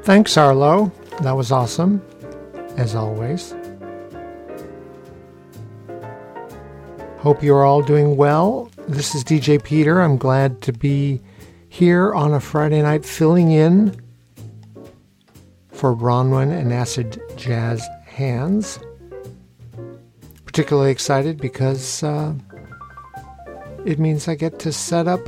Thanks, Arlo. That was awesome, as always. Hope you're all doing well. This is DJ Peter. I'm glad to be here on a Friday night filling in for Bronwyn and Acid Jazz Hands. Particularly excited because it means I get to set up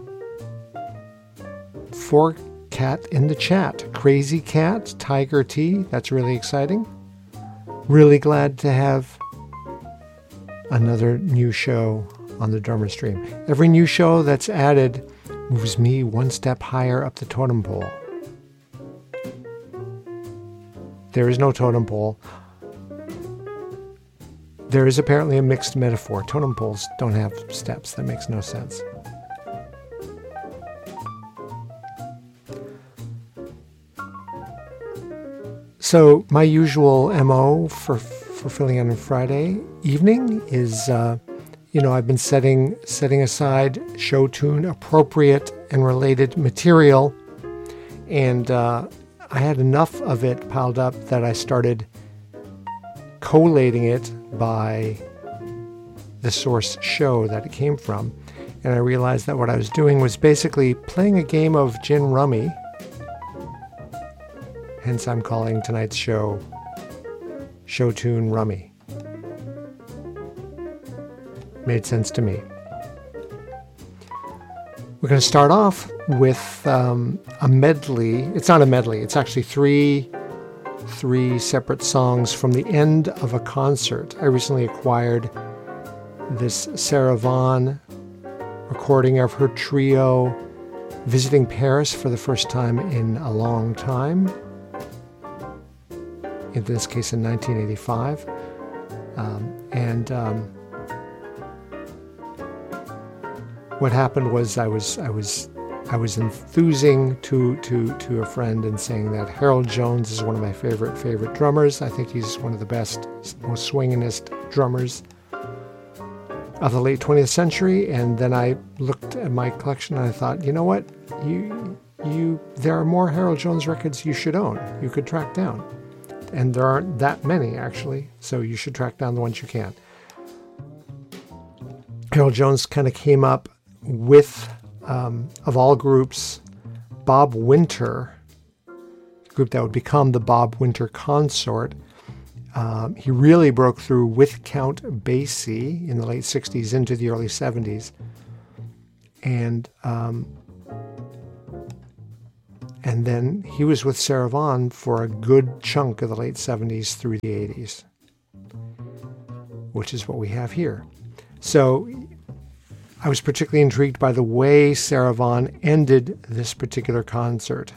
for Cat in the chat. Crazy Cat, Tiger T. That's really exciting. Really glad to have another new show on the Drummer Stream. Every new show that's added moves me one step higher up the totem pole. There is no totem pole. There is apparently a mixed metaphor. Totem poles don't have steps. That makes no sense. So my usual MO for filling in on Friday evening is, I've been setting aside show tune appropriate and related material, and I had enough of it piled up that I started collating it by the source show that it came from, and I realized that what I was doing was basically playing a game of gin rummy. Hence, I'm calling tonight's show Tune Rummy. Made sense to me. We're going to start off with a medley. It's not a medley. It's actually three separate songs from the end of a concert. I recently acquired this Sarah Vaughan recording of her trio visiting Paris for the first time in a long time. In this case, in 1985, what happened was I was enthusing to a friend and saying that Harold Jones is one of my favorite drummers. I think he's one of the best, most swingingest drummers of the late 20th century. And then I looked at my collection and I thought, you know what, there are more Harold Jones records you should own. You could track down. And there aren't that many, actually, so you should track down the ones you can. Harold Jones kind of came up with, of all groups, Bob Winter, the group that would become the Bob Winter Consort. He really broke through with Count Basie in the late 60s into the early 70s. And then he was with Sarah Vaughan for a good chunk of the late 70s through the 80s, which is what we have here. So I was particularly intrigued by the way Sarah Vaughan ended this particular concert.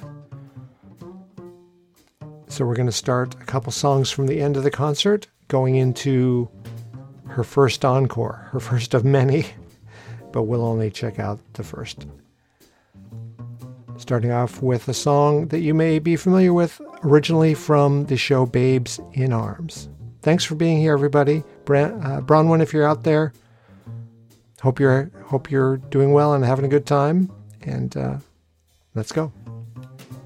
So we're going to start a couple songs from the end of the concert, going into her first encore, her first of many, but we'll only check out the first. Starting off with a song that you may be familiar with, originally from the show Babes in Arms. Thanks for being here, everybody. Bronwyn, if you're out there, hope you're doing well and having a good time. And let's go.